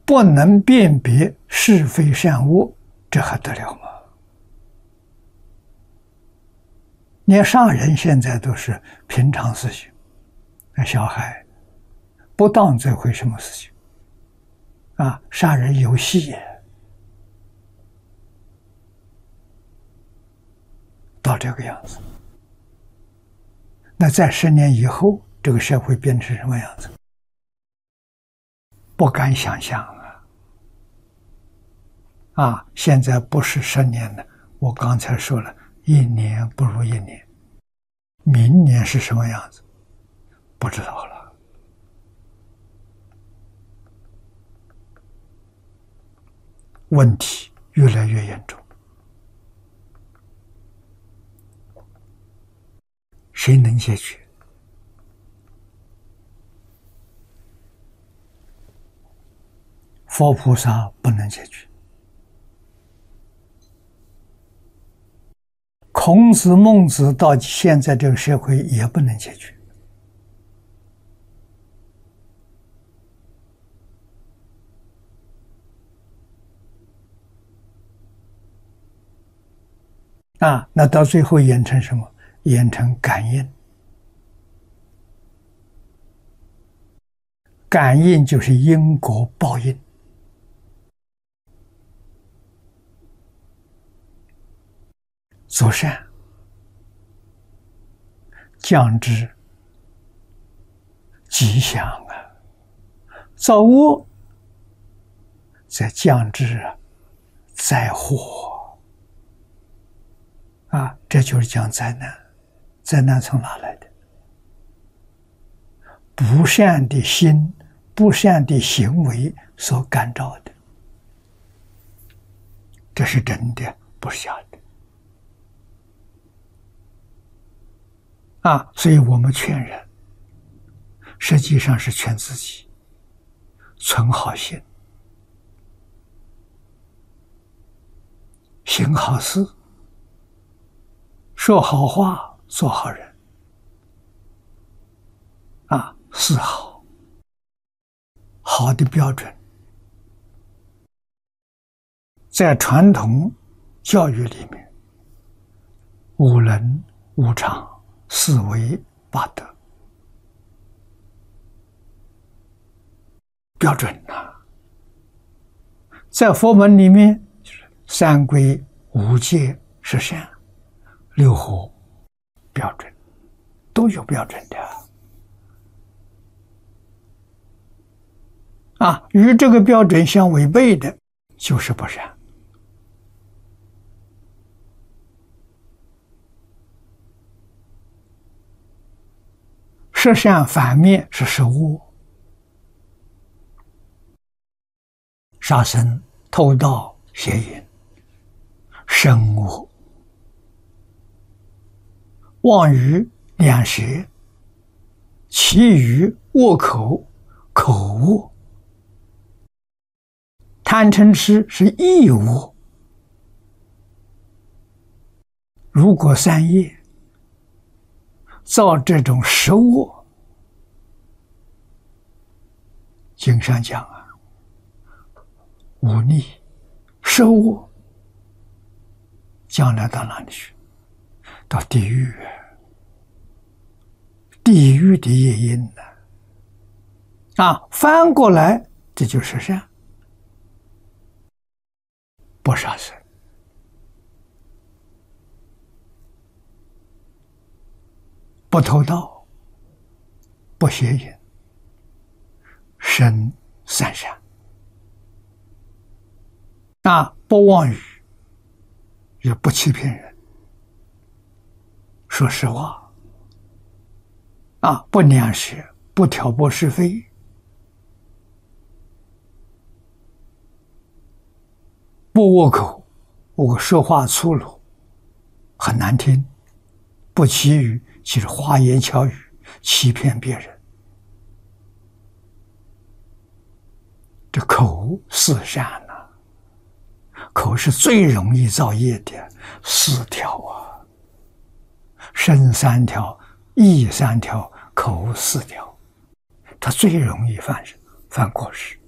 不能辨别是非善恶，这还得了吗？连杀人现在都是平常事情，那小孩不当这回什么事情啊？杀人游戏也到这个样子，那在10年以后，这个社会变成什么样子？不敢想象啊！现在不是10年了，我刚才说了，1年不如1年，明年是什么样子？不知道了。问题越来越严重，谁能解决？佛菩萨不能解决，孔子、孟子到现在这个社会也不能解决。那到最后演成什么？演成感应。感应就是因果报应。做善降之吉祥造恶再降之灾祸这就是讲灾难。灾难从哪来的？不善的心、不善的行为所感召的，这是真的，不是假的。所以我们劝人，实际上是劝自己存好心，行好事，说好话，做好人是好的标准，在传统教育里面，五伦、五常、四维、八德标准在佛门里面，就是三规、五戒、十善、六和标准都有标准的与这个标准相违背的，就是不善。十善反面是十恶，杀生、偷盗、邪淫、生恶、妄语、两舌、绮语、恶口、口恶、贪嗔痴是意恶。如果三业造这种十恶，经上讲忤逆、十恶，将来到哪里去？到地狱。地狱的业因翻过来，这就是善。不杀生，不偷盗，不邪淫，生善善不妄语，也不欺骗人，说实话不两舌，不挑拨是非，不恶口，我说话粗鲁，很难听，不绮语，其实花言巧语，欺骗别人。这口是善口是最容易造业的4条身3条，意3条，口4条，它最容易犯过失。